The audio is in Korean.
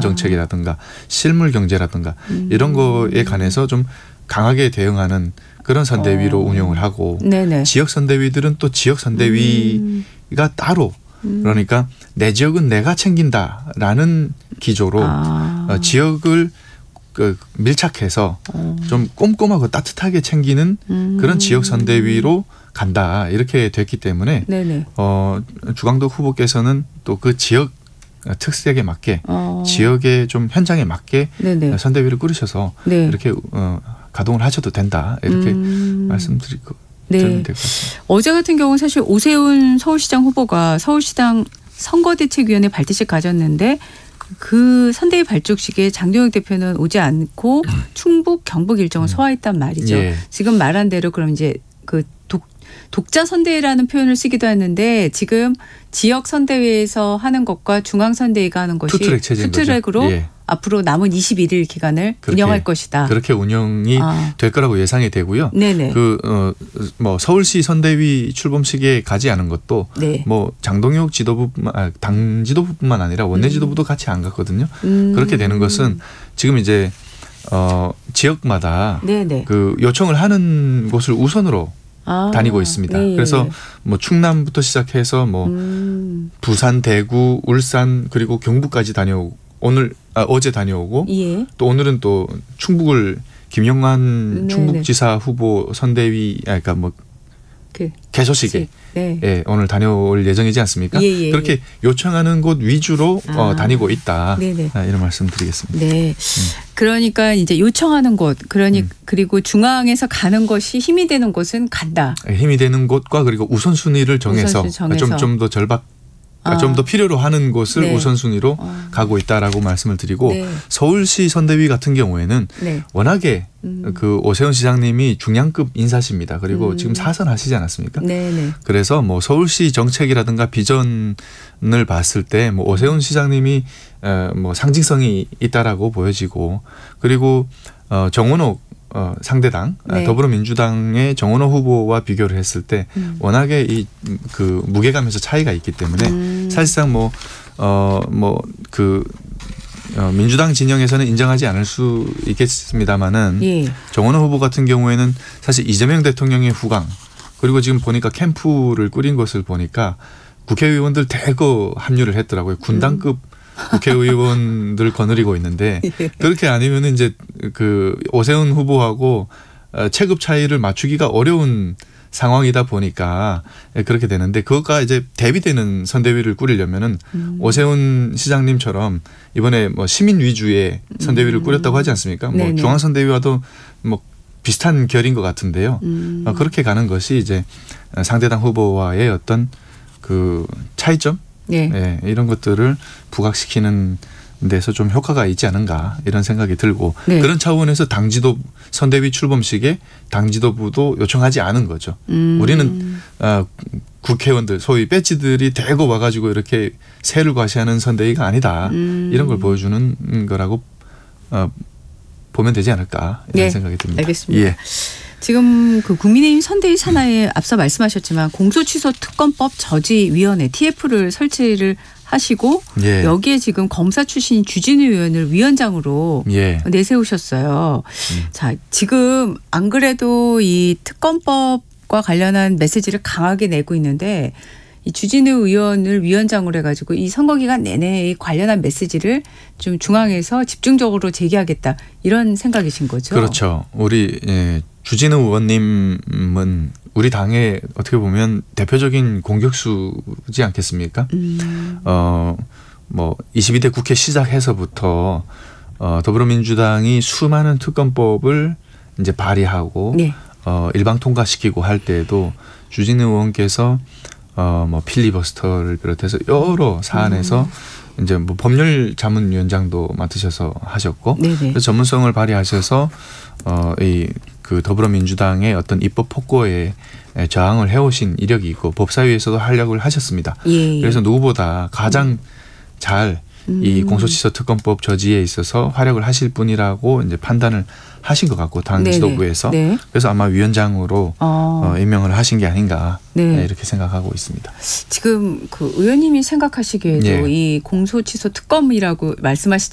정책이라든가 실물 경제라든가 이런 거에 관해서 좀 강하게 대응하는 그런 선대위로 운영을 하고 네네. 지역 선대위들은 또 지역 선대위가 따로 그러니까 내 지역은 내가 챙긴다라는 기조로 지역을 밀착해서 좀 꼼꼼하고 따뜻하게 챙기는 그런 지역 선대위로 간다 이렇게 됐기 때문에 네네. 주광덕 후보께서는 또 그 지역 특색에 맞게 지역의 좀 현장에 맞게 네네. 선대위를 꾸리셔서 네. 이렇게 가동을 하셔도 된다 이렇게 말씀드리고 네. 드리면 될 것 같습니다. 어제 같은 경우는 사실 오세훈 서울시장 후보가 서울시당 선거대책위원회 발대식 가졌는데 그 선대위 발족식에 장동혁 대표는 오지 않고 충북 경북 일정을 소화했단 말이죠. 예. 지금 말한 대로 그럼 이제 그 독자 선대위라는 표현을 쓰기도 했는데 지금 지역 선대위에서 하는 것과 중앙 선대위가 하는 것이 투트랙 체제인 투트랙으로 거죠. 예. 앞으로 남은 21일 기간을 운영할 것이다. 그렇게 운영이 될 거라고 예상이 되고요. 네네. 뭐 서울시 선대위 출범식에 가지 않은 것도 네. 뭐 장동혁 당 지도부뿐만 아니라 원내 지도부도 같이 안 갔거든요. 그렇게 되는 것은 지금 이제 지역마다 네네. 그 요청을 하는 곳을 우선으로 다니고 있습니다. 네. 그래서 뭐 충남부터 시작해서 뭐 부산, 대구, 울산 그리고 경북까지 다녀오고 어제 다녀오고 예. 또 오늘은 또 충북을 김영환 네네. 충북지사 후보 선대위 그러니까 뭐 개소식에 네. 예, 오늘 다녀올 예정이지 않습니까? 예. 그렇게 요청하는 곳 위주로 다니고 있다. 네네. 이런 말씀드리겠습니다. 네. 그러니까 이제 요청하는 곳 그리고 중앙에서 가는 것이 힘이 되는 곳은 간다. 힘이 되는 곳과 그리고 우선순위를 정해서 좀 더 좀 더 필요로 하는 곳을 네. 우선순위로 가고 있다라고 말씀을 드리고 네. 서울시 선대위 같은 경우에는 네. 워낙에 그 오세훈 시장님이 중량급 인사십니다. 그리고 지금 사선하시지 않았습니까? 네네. 그래서 뭐 서울시 정책이라든가 비전을 봤을 때 뭐 오세훈 시장님이 뭐 상징성이 있다라고 보여지고 그리고 정원옥 상대당 네. 더불어민주당의 정원호 후보와 비교를 했을 때 워낙에 이 그 무게감에서 차이가 있기 때문에 사실상 민주당 진영에서는 인정하지 않을 수 있겠습니다만은 예. 정원호 후보 같은 경우에는 사실 이재명 대통령의 후광 그리고 지금 보니까 캠프를 꾸린 것을 보니까 국회의원들 대거 합류를 했더라고요. 군단급 국회의원들 거느리고 있는데 그렇게 아니면은 이제 그 오세훈 후보하고 체급 차이를 맞추기가 어려운 상황이다 보니까 그렇게 되는데 그것과 이제 대비되는 선대위를 꾸리려면은 오세훈 시장님처럼 이번에 뭐 시민 위주의 선대위를 꾸렸다고 하지 않습니까? 뭐 중앙 선대위와도 뭐 비슷한 결인 것 같은데요. 그렇게 가는 것이 이제 상대당 후보와의 어떤 그 차이점 네, 이런 것들을 부각시키는 데서 좀 효과가 있지 않은가 이런 생각이 들고 그런 차원에서 당지도 선대위 출범식에 당지도부도 요청하지 않은 거죠. 우리는 국회의원들 소위 배지들이 대거 와가지고 이렇게 세를 과시하는 선대위가 아니다. 이런 걸 보여주는 거라고 보면 되지 않을까 이런 생각이 듭니다. 알겠습니다. 예. 지금 그 국민의힘 선대위 산하에 앞서 말씀하셨지만 공소취소 특검법 저지위원회 TF를 설치를 하시고 여기에 지금 검사 출신 주진우 의원을 위원장으로 내세우셨어요. 자, 지금 안 그래도 이 특검법과 관련한 메시지를 강하게 내고 있는데 이 주진우 의원을 위원장으로 해가지고 이 선거기간 내내 관련한 메시지를 좀 중앙에서 집중적으로 제기하겠다 이런 생각이신 거죠? 그렇죠. 우리 주진우 의원님은 우리 당의 어떻게 보면 대표적인 공격수지 않겠습니까? 뭐 22대 국회 시작해서부터 더불어민주당이 수많은 특검법을 이제 발의하고 일방 통과시키고 할 때에도 주진우 의원께서 뭐 필리버스터를 비롯해서 여러 사안에서 이제 뭐 법률 자문위원장도 맡으셔서 하셨고 그래서 전문성을 발휘하셔서 이 그 더불어민주당의 어떤 입법 폭거에 저항을 해오신 이력이 있고 법사위에서도 활약을 하셨습니다. 그래서 누구보다 가장 잘 이 공소시효 특검법 저지에 있어서 활약을 하실 분이라고 이제 판단을 하신 것 같고 당 지도부에서 그래서 아마 위원장으로 임명을 하신 게 아닌가 이렇게 생각하고 있습니다. 지금 그 의원님이 생각하시기에도 이 공소취소 특검이라고 말씀하시지만